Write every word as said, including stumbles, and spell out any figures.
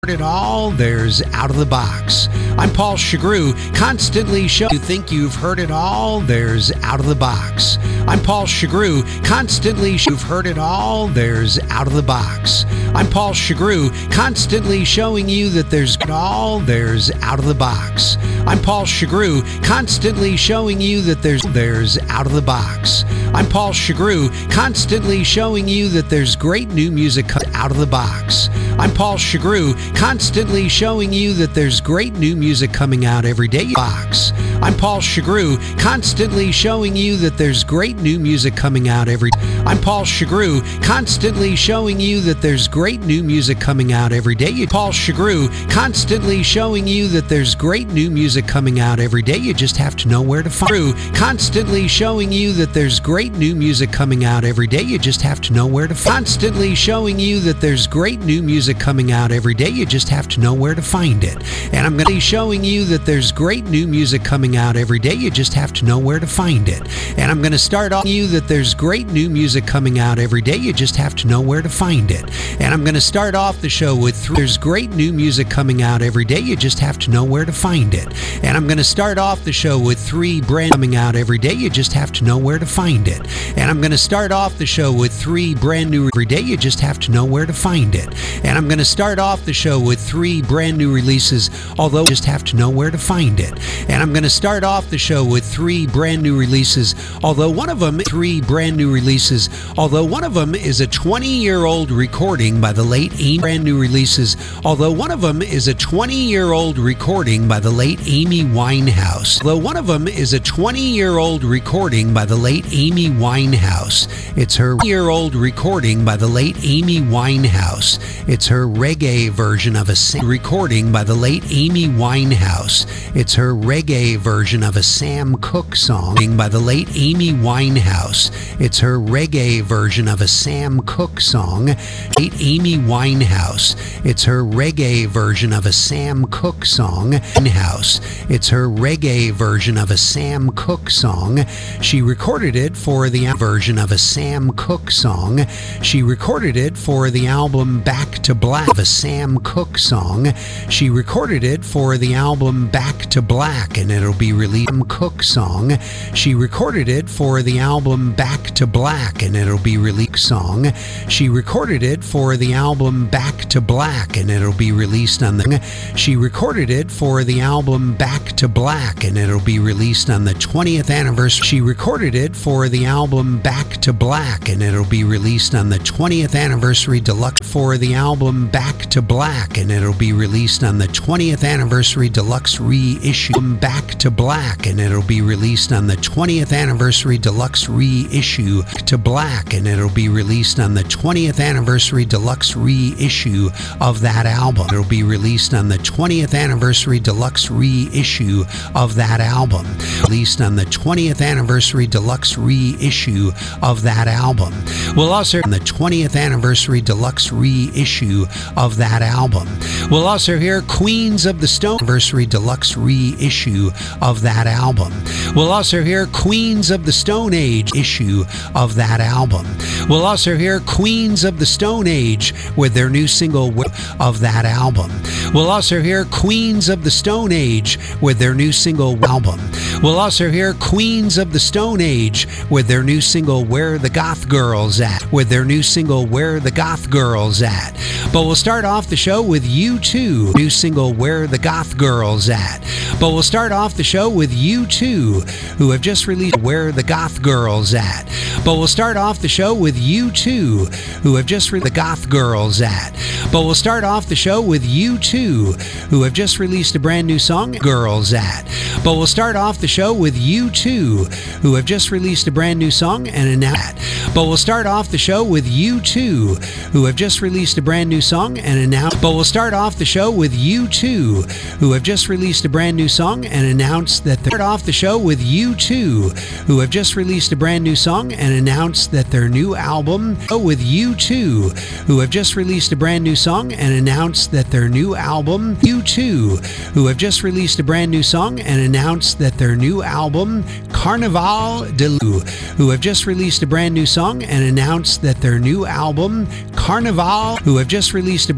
It all, there's Out of the Box. I'm Paul Chagru, constantly show you think you've heard it all, there's Out of the Box. I'm Paul Chagru, constantly show you've heard it all, there's Out of the Box. I'm Paul Chagru, constantly showing you that there's it all, there's Out of the Box. I'm Paul Chagru, constantly showing you that there's there's Out of the Box. I'm Paul Chagru, constantly showing you that there's great new music out of the box. I'm Paul Chagru, constantly showing you that there's great new music coming out every day. Box. I'm Paul Chagru, constantly showing you that there's great new music coming out every I'm Paul Chagru, constantly showing you that there's great new music coming out every day. Paul Chagru, constantly showing you that there's great new music coming out every day. You just have to know where to find it. Constantly showing you that there's great new music coming out every day. You just have to know where to find it. Constantly showing you that there's great new music coming out every day. You just have to know where to find it. And I'm going to be showing you that there's great new music coming out every day. You just have to know where to find it. And I'm going to start off you that there's great new music coming out every day. You just have to know where to find it. And I'm going to start off the show with three. There's great new music coming out every day. You just have to know where to find it. And I'm going to start off the show with three brand coming out every day. You just have to know where to find it. And I'm going to start off the show with three brand new every day. You just have to know where to find it. And I'm going to start off the show with three brand new releases, although you just have to know where to find it. And I'm going to start off the show with three brand new releases, although one of them three brand new releases, although one of them is a twenty-year-old recording by the late Amy. Brand new releases, although one of them is a twenty-year-old recording by the late Amy Winehouse. Although one of them is a twenty-year-old recording by the late Amy Winehouse. It's her year-old recording by the late Amy Winehouse. It's her reggae version of a Sam recording by the late Amy Winehouse. It's her reggae version of a Sam Cooke song by the late Amy Winehouse. It's her reggae version of a Sam Cooke song. Late Amy Winehouse. It's her reggae version of a Sam Cooke song. Winehouse. It's her reggae version of a Sam Cooke song. She recorded it for the version of a Sam Cooke song. She recorded it for the album Back to Black of a Sam Cooke song. She recorded it for the album Back to Black, and it'll be released. Sam Cooke song. She recorded it for the album Back to Black, and it'll be released. Song. She recorded it for the album Back to Black, and it'll be released on the. She recorded it for the album Back to Black, and it'll be released on the twentieth anniversary. She recorded it for the album Back to Black, and it'll be released on the twentieth anniversary deluxe. For the album Back to Black, and it'll be released on the twentieth anniversary deluxe reissue. Back to Black, and it'll be released on the twentieth anniversary deluxe reissue. To Black, and it'll be released on the twentieth anniversary deluxe reissue of that album. It'll be released on the twentieth anniversary deluxe reissue of that album. Released on the twentieth anniversary deluxe reissue of that album. We'll also on the twentieth anniversary deluxe reissue of that album. We'll also hear Queens of the Stone anniversary deluxe reissue of that album. We'll also hear Queens of the Stone Age issue of that album. We'll also hear Queens of the Stone Age with their new single of that album. We'll also hear Queens of the Stone Age with their new single album. We'll also hear Queens of the Stone Age with their new single Where the Goth Girls At. With their new single Where the Goth Girls At. But we'll start off the show with U two. New single Where the Goth Girls At. But we'll start off the show with U two, who have just released Where the Goth Girls At. But we'll start off the show with U two, who have just released The Goth Girls At. But we'll start off the show with U two, who have just released a brand new song, Girls At. But we'll start off the show with U two, who have just released a brand new song and announced. But we'll start off the show with U two, who have just released a brand new song and announced. But we'll start off the show with U two, who have just released a brand new song and announced that they're off the show with U two, who have just released a brand new song and announced that their new album. With U two, who have just released a brand new song and announced that their new album. U two, who have just released a brand new song and announced that their new album, Carnaval de Lou, who have just released a brand new song and announced that their new album, Carnaval, who have just released a